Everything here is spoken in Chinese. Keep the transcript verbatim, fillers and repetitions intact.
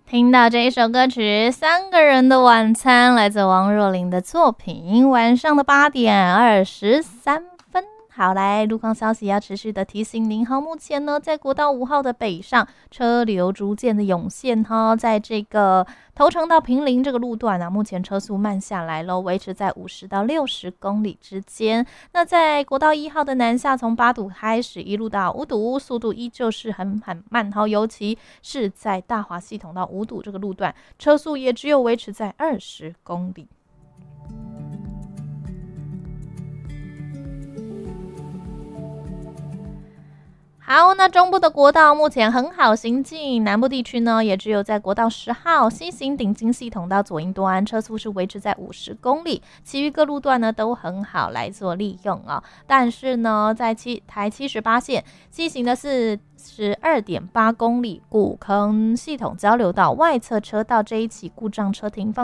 听到这一首歌曲《三个人的晚餐》，来自王若琳的作品。晚上的八点二十三分，好，来路况消息要持续的提醒您哈。目前呢，在国道五号的北上车流逐渐的涌现哈，在这个头城到坪林这个路段啊，目前车速慢下来了，维持在五十到六十公里之间。那在国道一号的南下，从八堵开始一路到五堵，速度依旧是很很慢哈，尤其是在大华系统到五堵这个路段，车速也只有维持在二十公里。好，那中部的国道目前很好行进，南部地区呢也只有在国道十号西行顶金系统到左营端，车速是维持在五十公里，其余各路段呢都很好来做利用哦。但是呢，在七台七十八线西行的是十二点八公里，古坑系统交流道外侧车道这一起故障车停放